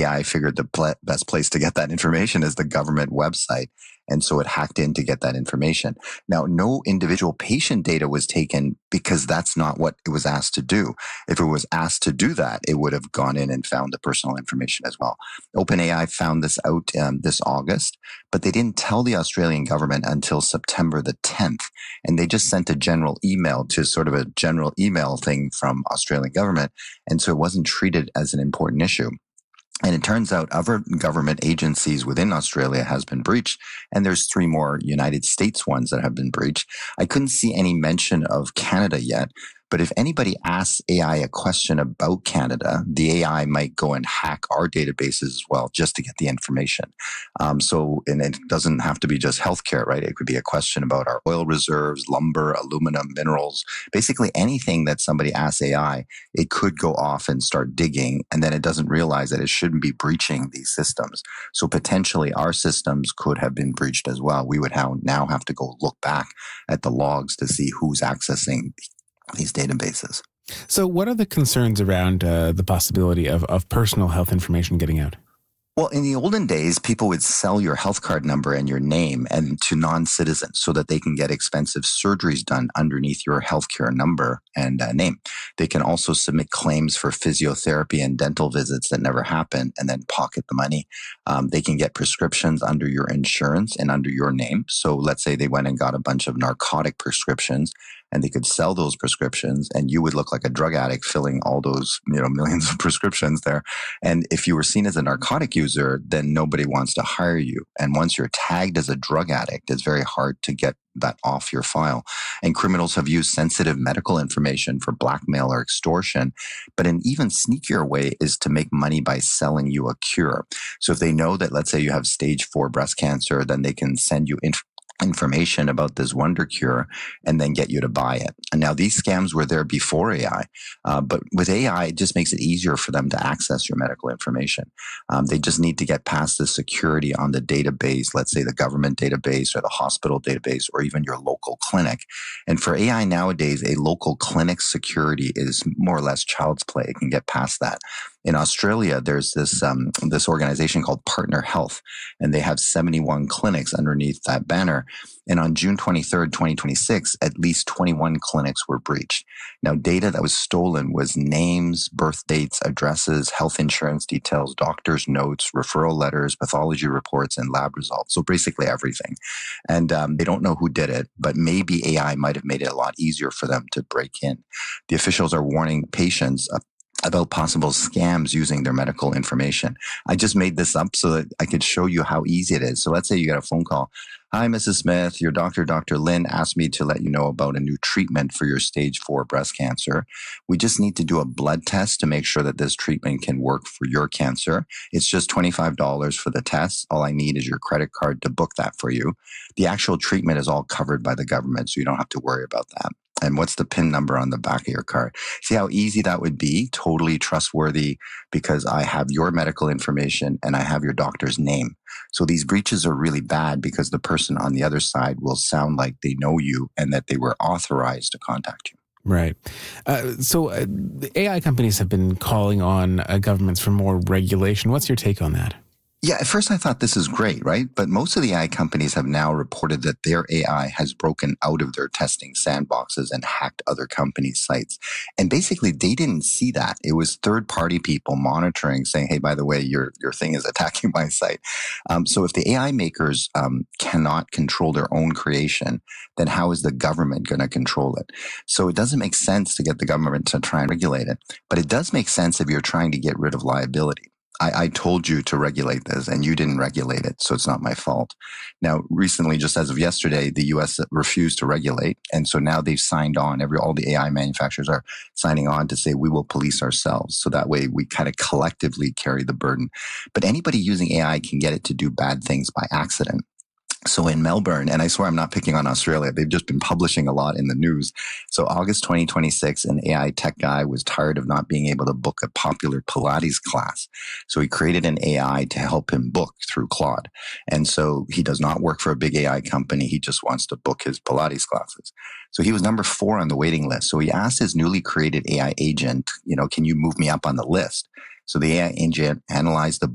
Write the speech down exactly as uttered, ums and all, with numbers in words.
I figured the pl- best place to get that information is the government website. And so it hacked in to get that information. Now, no individual patient data was taken because that's not what it was asked to do. If it was asked to do that, it would have gone in and found the personal information as well. OpenAI found this out um, this August, but they didn't tell the Australian government until September the tenth. And they just sent a general email to sort of a general email thing from Australian government. And so it wasn't treated as an important issue. And it turns out other government agencies within Australia has been breached, and there's three more United States ones that have been breached. I couldn't see any mention of Canada yet, but if anybody asks A I a question about Canada, the A I might go and hack our databases as well just to get the information. Um, so, and it doesn't have to be just healthcare, right? It could be a question about our oil reserves, lumber, aluminum, minerals, basically anything that somebody asks A I, it could go off and start digging, and then it doesn't realize that it shouldn't be breaching these systems. So potentially our systems could have been breached as well. We would now have to go look back at the logs to see who's accessing these databases. So what are the concerns around uh, the possibility of, of personal health information getting out? Well, in the olden days, people would sell your health card number and your name and to non-citizens so that they can get expensive surgeries done underneath your healthcare number and uh, name. They can also submit claims for physiotherapy and dental visits that never happen and then pocket the money. Um, they can get prescriptions under your insurance and under your name. So let's say they went and got a bunch of narcotic prescriptions, and they could sell those prescriptions, and you would look like a drug addict filling all those, you know, millions of prescriptions there. And if you were seen as a narcotic user, then nobody wants to hire you. And once you're tagged as a drug addict, it's very hard to get that off your file. And criminals have used sensitive medical information for blackmail or extortion. But an even sneakier way is to make money by selling you a cure. So if they know that, let's say you have stage four breast cancer, then they can send you information information about this wonder cure and then get you to buy it. And now these scams were there before A I, uh, but with A I, it just makes it easier for them to access your medical information. Um, they just need to get past the security on the database, let's say the government database or the hospital database or even your local clinic. And for A I nowadays, a local clinic security is more or less child's play. It can get past that. In Australia, there's this um, this organization called Partner Health, and they have seventy-one clinics underneath that banner. And on June twenty-third, twenty twenty-six, at least twenty-one clinics were breached. Now, data that was stolen was names, birth dates, addresses, health insurance details, doctor's notes, referral letters, pathology reports, and lab results. So basically everything. And um, they don't know who did it, but maybe A I might have made it a lot easier for them to break in. The officials are warning patients uh, about possible scams using their medical information. I just made this up so that I could show you how easy it is. So let's say you get a phone call. Hi, Missus Smith, your doctor, Doctor Lin, asked me to let you know about a new treatment for your stage four breast cancer. We just need to do a blood test to make sure that this treatment can work for your cancer. It's just twenty-five dollars for the test. All I need is your credit card to book that for you. The actual treatment is all covered by the government, so you don't have to worry about that. And what's the PIN number on the back of your card? See how easy that would be? Totally trustworthy because I have your medical information and I have your doctor's name. So these breaches are really bad because the person on the other side will sound like they know you and that they were authorized to contact you. Right. Uh, so uh, the A I companies have been calling on uh, governments for more regulation. What's your take on that? Yeah, at first I thought this is great, right? But most of the A I companies have now reported that their A I has broken out of their testing sandboxes and hacked other companies' sites. And basically, they didn't see that. It was third-party people monitoring, saying, hey, by the way, your, your thing is attacking my site. Um, so if the A I makers um, cannot control their own creation, then how is the government going to control it? So it doesn't make sense to get the government to try and regulate it. But it does make sense if you're trying to get rid of liability. I, I told you to regulate this and you didn't regulate it, so it's not my fault. Now, recently, just as of yesterday, the U S refused to regulate. And so now they've signed on, every all the A I manufacturers are signing on to say we will police ourselves. So that way we kind of collectively carry the burden. But anybody using A I can get it to do bad things by accident. So in Melbourne, and I swear I'm not picking on Australia, they've just been publishing a lot in the news. So August twenty twenty-six, an A I tech guy was tired of not being able to book a popular Pilates class. So he created an A I to help him book through Claude. And so he does not work for a big A I company. He just wants to book his Pilates classes. So he was number four on the waiting list. So he asked his newly created A I agent, you know, can you move me up on the list? So the A I agent analyzed the